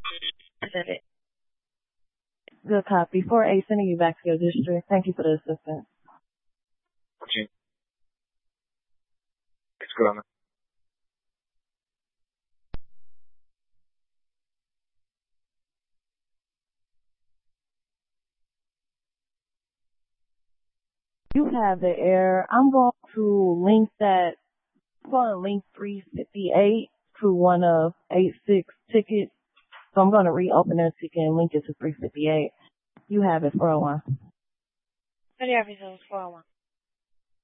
Pacific. Good copy. 4-8, sending you back to your district. Thank you for the assistance. It's good. You have the error. I'm going to link 358 to one of 86 tickets. So I'm going to reopen that ticket and link it to 358. You have it, 401. Petty Officer 401.